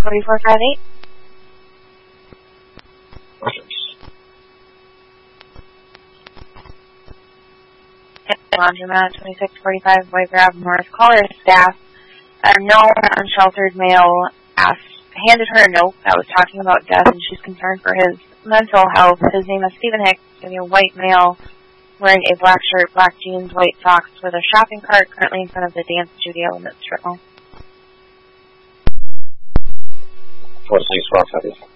4458. Laundromat 2645 White Grab North. Caller staff. A known unsheltered male handed her a note that was talking about death, and she's concerned for his mental health. His name is Stephen Hicks, a white male wearing a black shirt, black jeans, white socks, with a shopping cart currently in front of the dance studio in the strip mall. 4645.